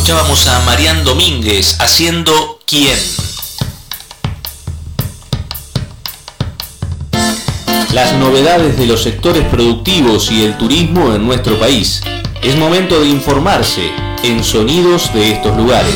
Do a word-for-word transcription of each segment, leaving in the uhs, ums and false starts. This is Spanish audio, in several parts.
escuchábamos a Marián Domínguez haciendo ¿Quién? Las novedades de los sectores productivos y el turismo en nuestro país. Es momento de informarse en Sonidos de estos lugares.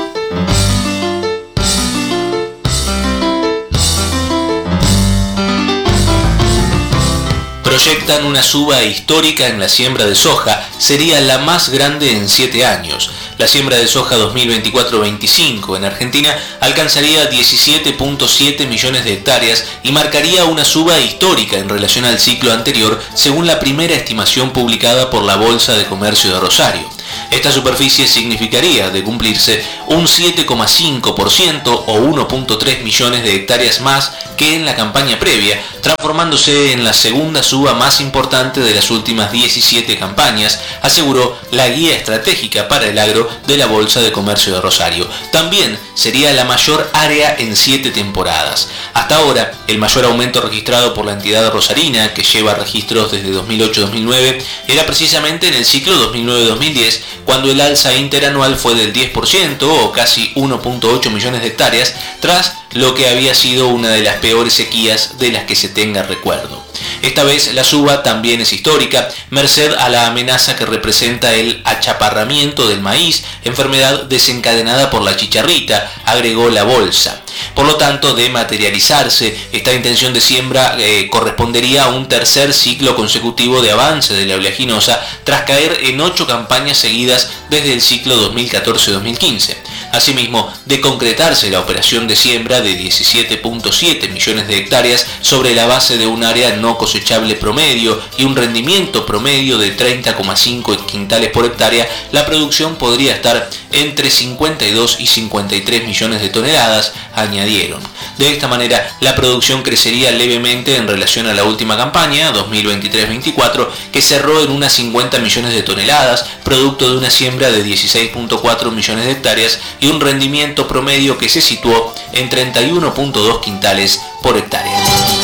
Proyectan una suba histórica en la siembra de soja, sería la más grande en siete años. La siembra de soja dos mil veinticuatro veinticinco en Argentina alcanzaría diecisiete punto siete millones de hectáreas y marcaría una suba histórica en relación al ciclo anterior, según la primera estimación publicada por la Bolsa de Comercio de Rosario. Esta superficie significaría, de cumplirse, un siete coma cinco por ciento o uno punto tres millones de hectáreas más que en la campaña previa, transformándose en la segunda suba más importante de las últimas diecisiete campañas, aseguró la guía estratégica para el agro de la Bolsa de Comercio de Rosario. También sería la mayor área en siete temporadas. Hasta ahora, el mayor aumento registrado por la entidad rosarina, que lleva registros desde dos mil ocho a dos mil nueve, era precisamente en el ciclo dos mil nueve dos mil diez, cuando el alza interanual fue del diez por ciento o casi uno punto ocho millones de hectáreas, tras lo que había sido una de las peores sequías de las que se tenga recuerdo. Esta vez la suba también es histórica, merced a la amenaza que representa el achaparramiento del maíz, enfermedad desencadenada por la chicharrita, agregó la bolsa. Por lo tanto, de materializarse, esta intención de siembra eh, correspondería a un tercer ciclo consecutivo de avance de la oleaginosa, tras caer en ocho campañas seguidas desde el ciclo dos mil catorce dos mil quince. Asimismo, de concretarse la operación de siembra de diecisiete punto siete millones de hectáreas sobre la base de un área no cosechable promedio y un rendimiento promedio de treinta coma cinco quintales por hectárea, la producción podría estar entre cincuenta y dos y cincuenta y tres millones de toneladas, añadieron. De esta manera, la producción crecería levemente en relación a la última campaña, dos mil veintitrés veinticuatro, que cerró en unas cincuenta millones de toneladas, producto de una siembra de dieciséis punto cuatro millones de hectáreas y un rendimiento promedio que se situó en treinta y uno punto dos quintales por hectárea.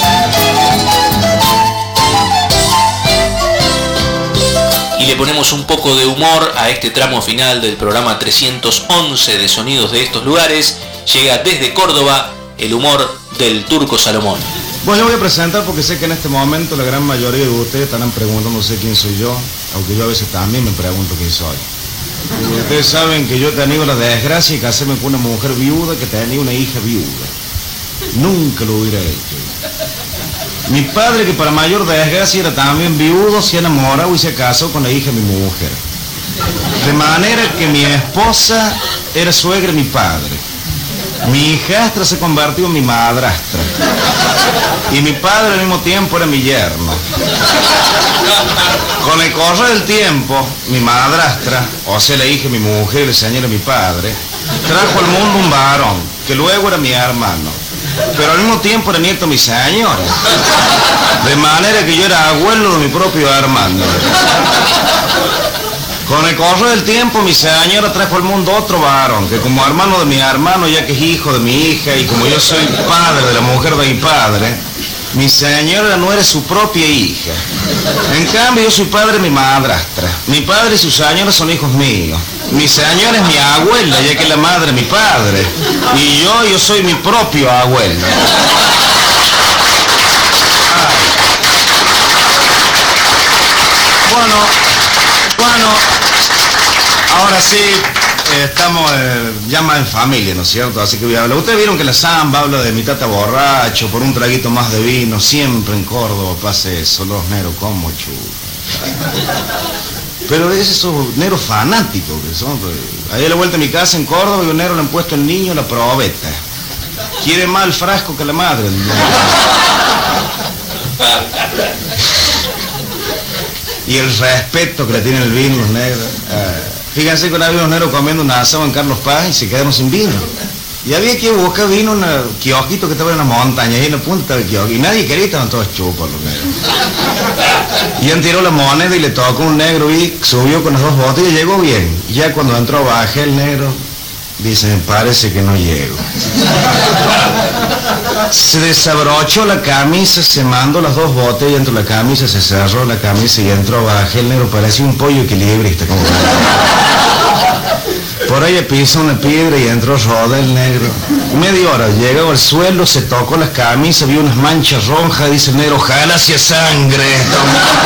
Y le ponemos un poco de humor a este tramo final del programa trescientos once de Sonidos de estos lugares. Llega desde Córdoba el humor del Turco Salomón. Bueno, yo voy a presentar porque sé que en este momento la gran mayoría de ustedes estarán preguntándose quién soy yo, aunque yo a veces también me pregunto quién soy. Y ustedes saben que yo he tenido la desgracia de casarme con una mujer viuda que tenía una hija viuda. Nunca lo hubiera hecho. Mi padre, que para mayor desgracia era también viudo, se ha enamorado y se casó con la hija de mi mujer. De manera que mi esposa era suegra de mi padre. Mi hijastra se convirtió en mi madrastra. Y mi padre al mismo tiempo era mi yerno. Con el correr del tiempo, mi madrastra, o sea la hija de mi mujer y la señora de mi padre, trajo al mundo un varón, que luego era mi hermano. Pero al mismo tiempo era nieto de mi señora. De manera que yo era abuelo de mi propio hermano. Con el correr del tiempo, mi señora trajo al mundo otro varón, que como hermano de mi hermano, ya que es hijo de mi hija, y como yo soy padre de la mujer de mi padre, mi señora no era su propia hija. En cambio, yo soy padre de mi madrastra. Mi padre y su señora son hijos míos. Mi señora es mi abuela, ya que es la madre de mi padre. Y yo, yo soy mi propio abuelo. Bueno, bueno, ahora sí, eh, estamos eh, ya más en familia, ¿no es cierto? Así que voy a hablar. Ustedes vieron que la samba habla de mi tata borracho, por un traguito más de vino, siempre en Córdoba pasa eso, los negros como chulos. Pero es esos negros fanáticos que son. Pues, ahí a la vuelta de mi casa en Córdoba y un negro le han puesto el niño la probeta. Quiere más el frasco que la madre. Y el respeto que le tienen el vino los negros. Eh, fíjense que una vez los negros comiendo un asado en Carlos Paz y se quedaron sin vino. Y había que buscar vino en un kiosquito que estaba en las montañas, y en la punta estaba el kiosco. Y nadie quería, estaban todos chupos los negros. Y él tiró la moneda y le tocó un negro y subió con las dos botellas y llegó bien. Ya cuando entró bajé el negro, dice, me parece que no llego. Se desabrochó la camisa, se mandó las dos botellas dentro de la camisa, se cerró la camisa y entró bajé el negro, parecía un pollo equilibrista. Como... Por Reyes pisó una piedra y entró roda el negro. Media hora, llegó al suelo, se tocó las camisas, vio unas manchas rojas, dice el negro, ojalá hacía sangre esto.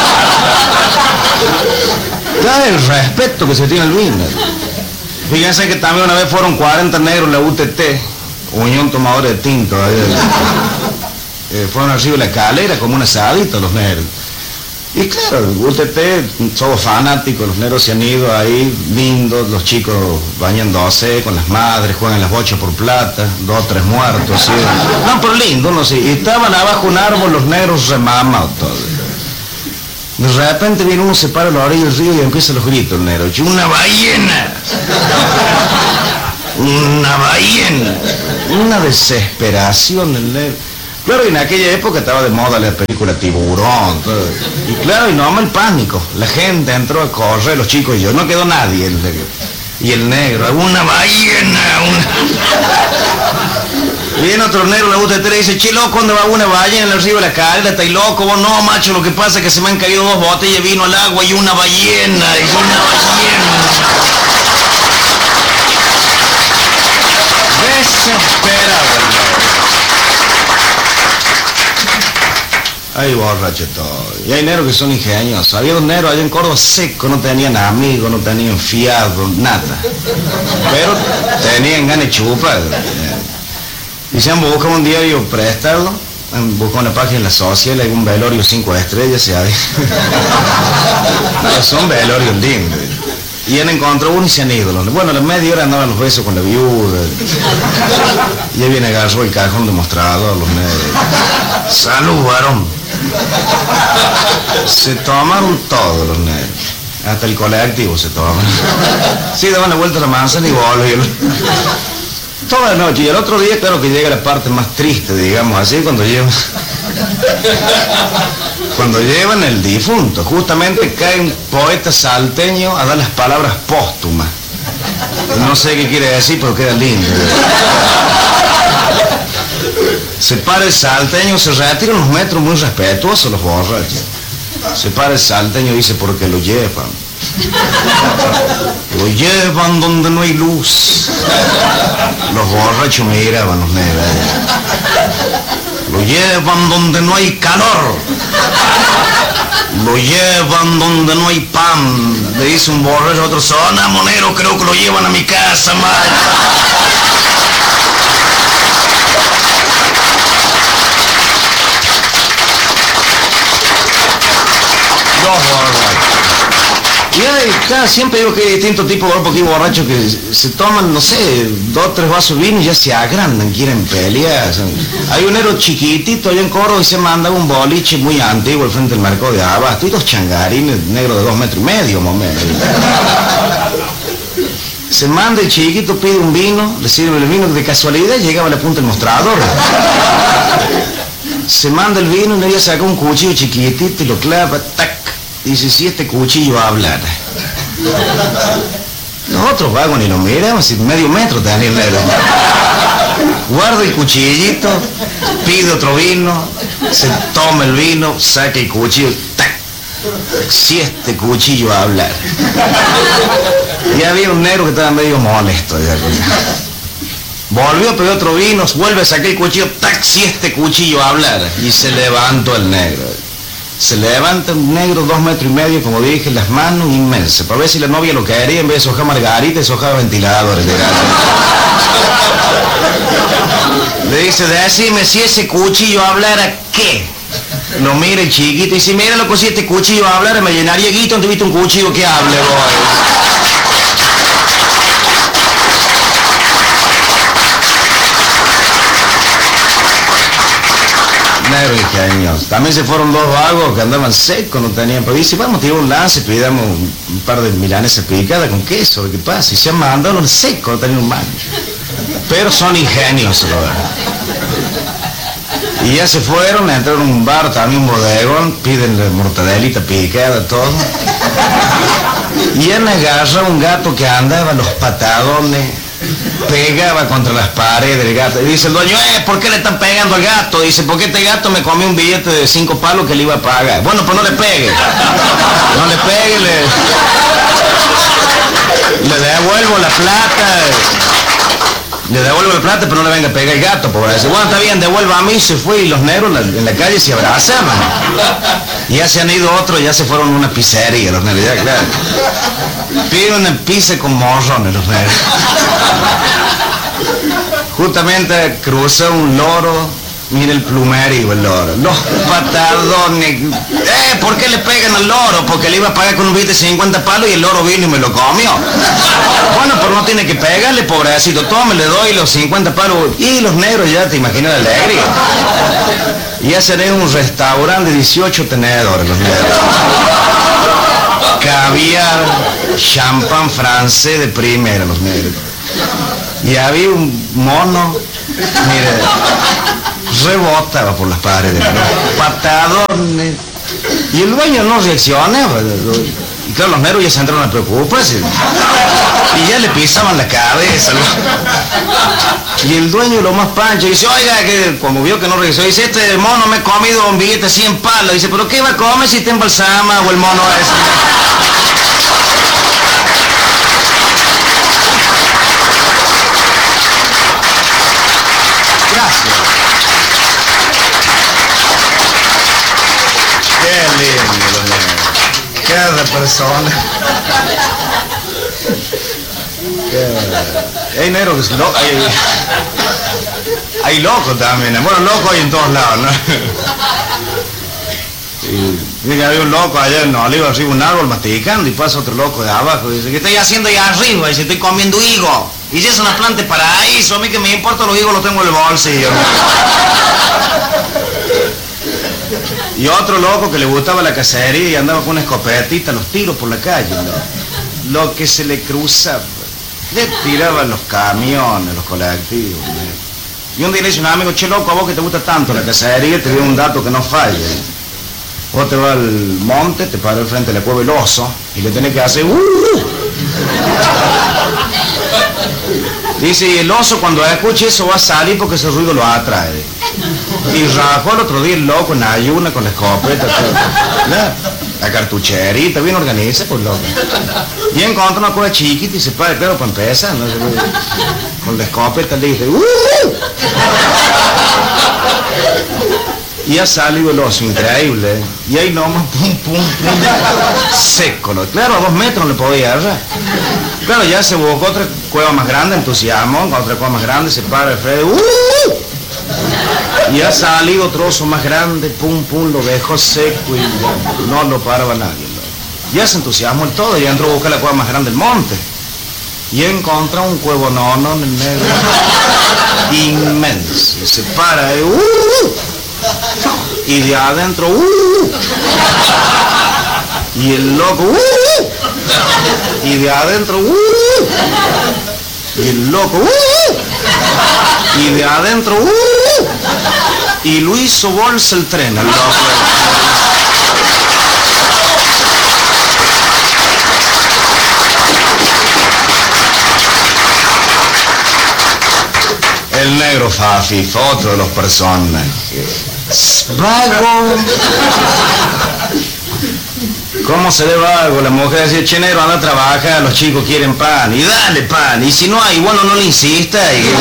Da el respeto que se tiene al vino. Fíjense que también una vez fueron cuarenta negros en la U T T, Unión Tomadora de Tinto. Eh, fueron arriba de la escalera como un asadito los negros. Y claro, U T T, somos fanáticos, los negros se han ido ahí, lindos, los chicos bañándose con las madres, juegan las bochas por plata, dos, tres muertos, ¿sí? No, pero lindo, no sé. Y estaban abajo un árbol, los negros remamados todos. De repente viene uno, se para a la orilla del río y empieza los gritos, el negro. ¡Una ballena! ¡Una ballena! Una desesperación, el negro. Claro, y en aquella época estaba de moda la película Tiburón, todo. Y claro, y no el pánico. La gente entró a correr, los chicos y yo, no quedó nadie. El, y el negro, una ballena, una... Viene otro negro, la U T T le dice, che, loco, ¿cuándo va una ballena en el río de la escalera? ¿Estáis loco? Vos no, macho, lo que pasa es que se me han caído dos botellas de vino al agua y una ballena, y una ballena. Desesperado. Ay, borracho todo. Y hay negros que son ingeniosos. Había dos negros allá en Córdoba secos, no tenían amigos, no tenían fiado, nada. Pero tenían ganas de chupar. Y se han buscado un diario prestado, han buscado una página en la social, hay un velorio cinco estrellas, se ha dicho. No, son velorios lindos. Y han encontrado uno y se han ido. Bueno, a la media hora andaban los besos con la viuda. Y ahí viene agarró el cajón de mostrador, los negros. ¡Salud, varón! Se tomaron todos los negros. Hasta el colectivo se toman. Sí, daban la vuelta a la manzana y volvieron. Toda la noche. Y el otro día, claro que llega la parte más triste, digamos así, cuando llevan... Cuando llevan el difunto. Justamente cae un poeta salteño a dar las palabras póstumas. No sé qué quiere decir, pero queda lindo. Se para el salteño, se retira unos metros muy respetuosos los borrachos. Se para el salteño y dice, porque lo llevan. Lo llevan donde no hay luz. Los borrachos miraban los negros. Lo llevan donde no hay calor. Lo llevan donde no hay pan. Le dice un borracho a otro, zona monero, creo que lo llevan a mi casa, macho. Y hay, claro, siempre digo que hay distintos tipos de poquito borrachos que se toman, no sé, dos, tres vasos de vino y ya se agrandan, quieren pelear. Hay un negro chiquitito allá en Córdoba y se manda un boliche muy antiguo al frente del mercado de Abasto y dos changarines negros de dos metros y medio, más o menos. Se manda el chiquito, pide un vino, le sirve el vino, de casualidad llegaba a la punta del mostrador. Se manda el vino y le saca un cuchillo chiquitito y lo clava, tac. Dice, si este cuchillo hablara. Nosotros vagos ni lo miramos, si medio metro tenía el negro. Guarda el cuchillito, pide otro vino, se toma el vino, saca el cuchillo, ¡tac! Si este cuchillo hablara. Y había un negro que estaba medio molesto. Ya. Volvió a pedir otro vino, vuelve a sacar el cuchillo, ¡tac! Si este cuchillo hablara. Y se levantó el negro. Se levanta un negro dos metros y medio, como dije, las manos inmensas, para ver si la novia lo quería, en vez de sojar margarita, sojar ventiladores. Le dice, decime si ese cuchillo hablara, ¿qué? Lo mira el chiquito y dice, mira loco, si este cuchillo hablara, me llenaría guito, ¿no tuviste un cuchillo que hable, vos? Negro ingenioso. También se fueron dos vagos que andaban secos, no tenían para dice, vamos a tirar un lance, pidamos un par de milanesas picadas con queso, ¿qué pasa? Y se han mandado los secos, no tenían un baño. Pero son ingeniosos, la verdad. Y ya se fueron, entraron a un bar, también un bodegón, piden la mortadelita picada, todo. Y han agarrado un gato que andaba a los patadones, pegaba contra las paredes del gato. Y dice el dueño, eh, ¿por qué le están pegando al gato? Dice, porque este gato me comió un billete de cinco palos que le iba a pagar. Bueno, pues no le pegue. No le pegue, le... Le devuelve. devuelvo la plata. Le devuelvo la plata, pero no le venga a pegar el gato, pobre. Dice, bueno, está bien, devuelva a mí. Se fue y los negros en la, en la calle se abrazaban. Y ya se han ido otros, ya se fueron a una pizzería, los negros, ya, claro. Piden una pizza con morrones, los negros. Justamente cruza un loro. Mira el plumerio, el loro. Los patadones. Eh, ¿por qué le pegan al loro? Porque le iba a pagar con un billete de cincuenta palos y el loro vino y me lo comió. Bueno, pero no tiene que pegarle, pobrecito. Tome, le doy los cincuenta palos. Y los negros ya, te imaginas la alegría. Y ya seré un restaurante de dieciocho tenedores, los negros. Caviar, champán francés de primera, los negros. Y había un mono, mire, rebotaba por las paredes, patadones. Y el dueño no reacciona. Y claro, los negros ya se entraron a preocuparse. Y ya le pisaban la cabeza. Y el dueño, lo más pancho, dice, oiga, que como vio que no reaccionó, dice, este mono me ha comido un billete de cien palos. Dice, ¿pero qué va a comer si te embalsama o el mono ese? Qué lindo, los negros. Qué de persona. Qué... Hay negros que son locos. Hay... hay locos también. Bueno, locos hay en todos lados, ¿no? Y dice que había un loco allá en Oliva, arriba un árbol masticando y pasa otro loco de abajo. Dice, ¿qué estoy haciendo allá arriba? Dice, estoy comiendo higo. Y si es una planta de paraíso, a mí que me importa los higos, los tengo en el bolsillo. Y otro loco que le gustaba la cacería y andaba con una escopetita, los tiros por la calle, ¿no? Lo que se le cruzaba, le tiraban los camiones, los colectivos, ¿no? Y un día le dice un amigo, che loco, a vos que te gusta tanto la cacería, te doy un dato que no falla. Vos te vas al monte, te paras al frente de la cueva el oso y le tenés que hacer ¡uh! Dice, y el oso cuando escuche eso va a salir porque ese ruido lo atrae. Y rajó el otro día el loco en ayuna con la escopeta, la, la cartucherita, bien organizada, pues loco. Y encontró una cosa chiquita y se para, claro, para empezar, ¿no? Con la escopeta le dice, ¡uh! Y ha salido el oso, increíble, ¿eh? Y ahí nomás, pum, pum, pum, seco, ¿no? Claro, a dos metros no le podía agarrar. Claro, ya se buscó otra cueva más grande, entusiasmo, con otra cueva más grande, se para el Freddy, ¡uh! Y ha salido otro oso más grande, pum, pum, lo dejó seco y no lo paraba nadie, ¿no? Ya se entusiasmó el todo y entró a buscar la cueva más grande del monte. Y encontró un cuevo nono en el medio, inmenso, y se para, y, ¡uh! Y de adentro, ¡uh! Y el loco, ¡uh! Y de adentro, ¡uh! Y el loco, ¡uh! Y de adentro, ¡uh! Y lo hizo bolsa el tren, el loco. El negro Fafi fue otro de los personas. Vago. ¿Cómo se ve vago? La mujer decía, che negro, anda a trabajar, los chicos quieren pan. Y dale pan. Y si no hay, bueno, no le insista.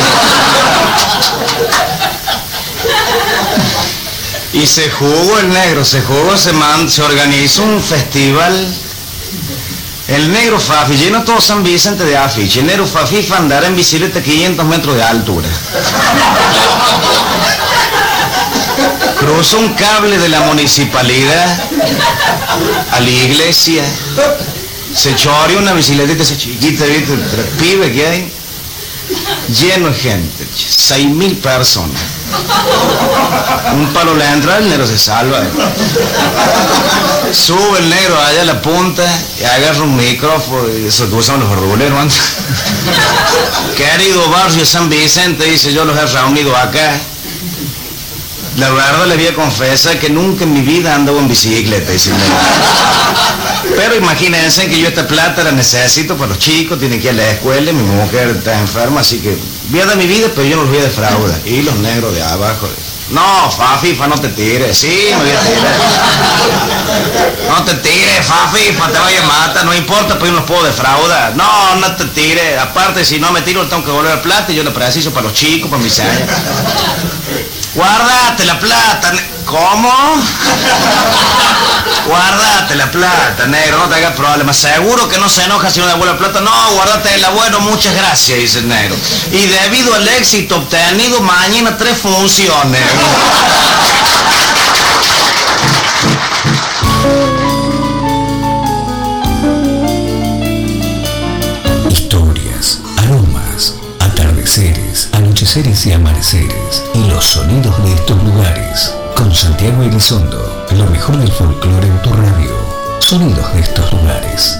Y, y se jugó el negro, se jugó, se, man, se organizó un festival. El negro Fafi llenó todo San Vicente de afiches. El negro Fafi fue a andar en bicicleta a quinientos metros de altura. Cruzó un cable de la municipalidad a la iglesia. Se choreó una bicicletita esa chiquita, ¿viste? El pibe que hay. Lleno de gente, seis mil personas. Un palo le entra, el negro se salva. Sube el negro allá a la punta y agarra un micrófono, y eso que usan los ruleros antes. Querido barrio San Vicente, dice, yo los he reunido acá. La verdad le voy a confesar que nunca en mi vida andaba en bicicleta, dice el negro. Pero imagínense que yo esta plata la necesito para los chicos, tienen que ir a la escuela, mi mujer está enferma, así que voy a dar mi vida, pero yo no los voy a defraudar. Y los negros de abajo... No, Fafifa, no te tires. Sí, me voy a tirar. No te tires, Fafifa, te vaya a matar. No importa, pues yo no los puedo defraudar. No, no te tires. Aparte, si no me tiro, tengo que volver plata y yo lo preciso para los chicos, para mis años. Guardate la plata. ¿Cómo? Guardate la plata, negro, no te hagas problemas. Seguro que no se enoja si no devuelve la plata. No, guardate el abuelo, muchas gracias, dice el negro. Y debido al éxito obtenido, mañana tres funciones. Historias, aromas, atardeceres, anocheceres y amaneceres, y los sonidos de estos lugares. Con Santiago Elizondo, lo mejor del folclore en tu radio. Sonidos de estos lugares.